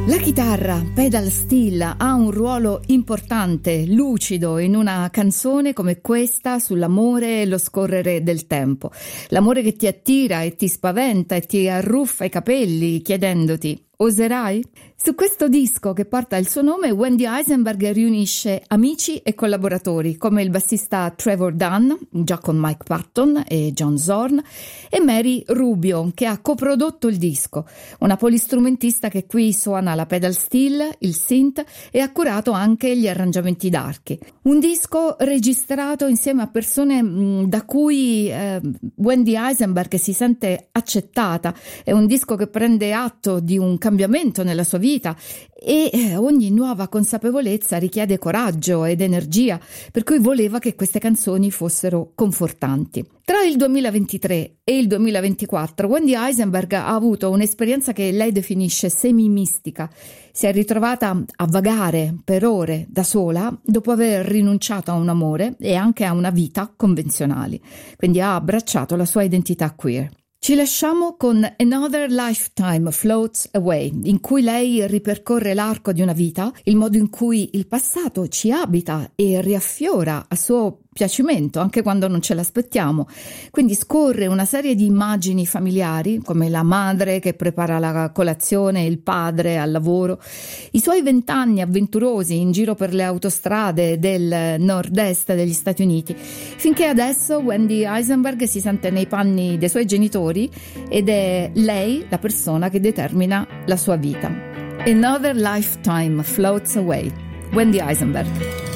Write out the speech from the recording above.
La chitarra, pedal steel, ha un ruolo importante, lucido in una canzone come questa sull'amore e lo scorrere del tempo. L'amore che ti attira e ti spaventa e ti arruffa i capelli chiedendoti: oserai? Su questo disco che porta il suo nome, Wendy Eisenberg riunisce amici e collaboratori come il bassista Trevor Dunn, già con Mike Patton e John Zorn, e Mary Rubio, che ha coprodotto il disco, una polistrumentista che qui suona la pedal steel, il synth e ha curato anche gli arrangiamenti d'archi. Un disco registrato insieme a persone da cui Wendy Eisenberg si sente accettata. È un disco che prende atto di un cambiamento nella sua vita e ogni nuova consapevolezza richiede coraggio ed energia, per cui voleva che queste canzoni fossero confortanti. Tra il 2023 e il 2024 Wendy Eisenberg ha avuto un'esperienza che lei definisce semi-mistica. Si è ritrovata a vagare per ore da sola dopo aver rinunciato a un amore e anche a una vita convenzionali, quindi ha abbracciato la sua identità queer. Ci lasciamo con Another Lifetime Floats Away, in cui lei ripercorre l'arco di una vita, il modo in cui il passato ci abita e riaffiora a suo piacimento, anche quando non ce l'aspettiamo. Quindi scorre una serie di immagini familiari, come la madre che prepara la colazione, il padre al lavoro, i suoi 20 anni avventurosi in giro per le autostrade del nord-est degli Stati Uniti, finché adesso Wendy Eisenberg si sente nei panni dei suoi genitori ed è lei la persona che determina la sua vita. Another Lifetime Floats Away, Wendy Eisenberg.